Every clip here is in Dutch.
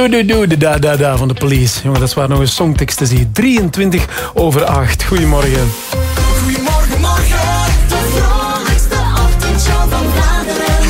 Da van de Police. Jongen, dat is waar nog een songteksten zie. 7:23. Goedemorgen. Goedemorgen, morgen. De vrolijkste ochtendshow van Vlaanderen.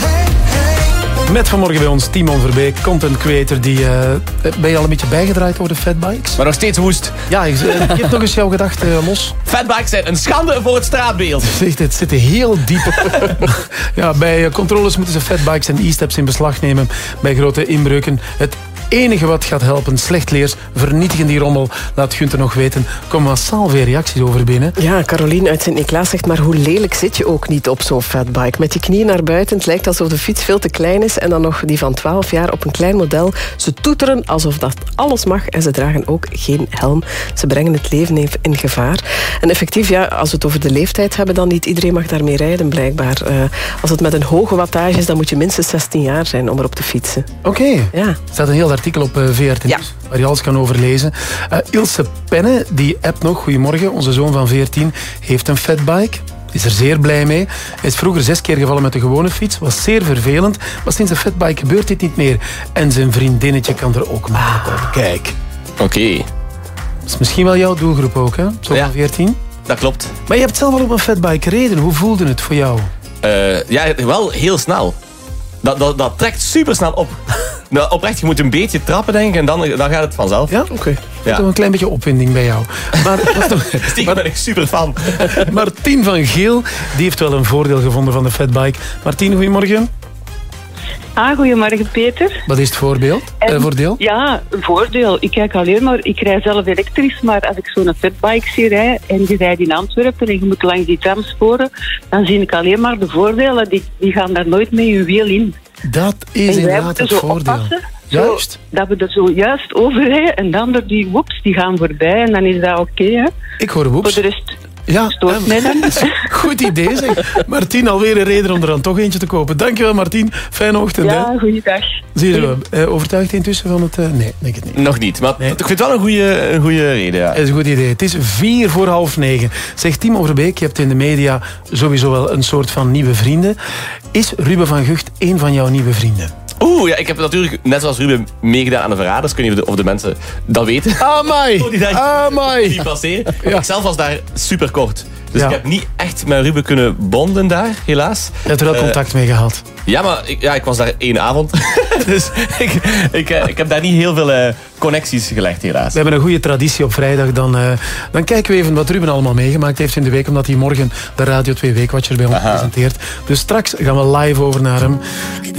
Hey. Met vanmorgen bij ons Timon Verbeek, content creator. Ben je al een beetje bijgedraaid over de fatbikes? Maar nog steeds woest. Ja, geef nog eens jouw gedachten los. Fatbikes zijn een schande voor het straatbeeld. Zeg, het zit heel diep. Ja, bij controles moeten ze fatbikes en e-steps in beslag nemen. Bij grote inbreuken. Het enige wat gaat helpen, slechtleers, vernietigen die rommel. Laat Gunther nog weten. Kom massaal veel reacties over binnen. Ja, Caroline uit Sint-Niklaas zegt, maar hoe lelijk zit je ook niet op zo'n fatbike? Met je knieën naar buiten, het lijkt alsof de fiets veel te klein is. En dan nog die van 12 jaar op een klein model. Ze toeteren alsof dat alles mag en ze dragen ook geen helm. Ze brengen het leven in gevaar. En effectief, ja, als we het over de leeftijd hebben, dan niet iedereen mag daarmee rijden, blijkbaar. Als het met een hoge wattage is, dan moet je minstens 16 jaar zijn om erop te fietsen. Oké. Ja. Er staat een heel artikel op VRT Nieuws, waar je alles kan overlezen. Ilse Penne, die appt nog. Goedemorgen, onze zoon van 14 heeft een fatbike. Is er zeer blij mee. Hij is vroeger 6 keer gevallen met de gewone fiets. Was zeer vervelend. Maar sinds de fatbike gebeurt dit niet meer. En zijn vriendinnetje kan er ook maar op. Kijk. Oké. Dat is misschien wel jouw doelgroep ook, hè? Zo van 14. Dat klopt. Maar je hebt zelf al op een fatbike gereden. Hoe voelde het voor jou? Ja, wel heel snel. Dat trekt super snel op. Nou, oprecht, je moet een beetje trappen, denk ik, en dan gaat het vanzelf. Ja? Oké. Ja. Toch een klein beetje opwinding bij jou. Maar Stiekem ben ik super fan. Martien van Geel, die heeft wel een voordeel gevonden van de fatbike. Martien, goedemorgen. Goedemorgen Peter. Wat is het voordeel? Ja, een voordeel. Ik rij zelf elektrisch, maar als ik zo'n fatbike zie rijden en je rijdt in Antwerpen en je moet langs die tramsporen, dan zie ik alleen maar de voordelen. Die gaan daar nooit mee hun wiel in. Dat is inderdaad het voordeel. Juist. Dat we er zo juist over rijden en dan door die woeps, die gaan voorbij en dan is dat oké, hè. Ik hoor woeps. Voor de rest ja, stoort mij dan. Goed idee, zeg. Martien, alweer een reden om er dan toch eentje te kopen. Dankjewel, Martien. Fijne ochtend. Ja, goeiedag. Zie je wel. Overtuigd intussen van het... Nee, denk het niet. Nog niet, maar ik vind het wel een goede reden. Ja. Dat is een goed idee. Het is 9:04. Zegt Timo Verbeek, je hebt in de media sowieso wel een soort van nieuwe vrienden. Is Ruben van Gucht een van jouw nieuwe vrienden? Ja, ik heb natuurlijk net zoals Ruben meegedaan aan de Verraders. Ik weet niet of de mensen dat weten. Amai! Die passeren. Ja. Ik zelf was daar super kort. Dus ja. ik heb niet echt met Ruben kunnen bonden daar, helaas. Je hebt er wel contact mee gehad. Ja, maar ik was daar 1 avond. Dus ik heb daar niet heel veel connecties gelegd, helaas. We hebben een goede traditie op vrijdag. Dan kijken we even wat Ruben allemaal meegemaakt heeft in de week. Omdat hij morgen de Radio 2 Weekwatcher bij ons presenteert. Dus straks gaan we live over naar hem.